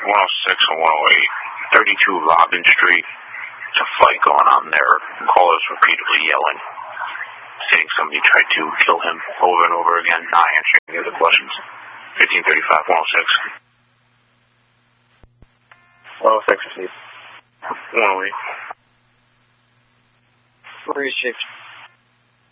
106 and 108, 32 Robin Street. There's a fight going on there. Callers repeatedly yelling, saying somebody tried to kill him over and over again, not answering any of the questions. 1535 106. 106, please. 108. Where is shift?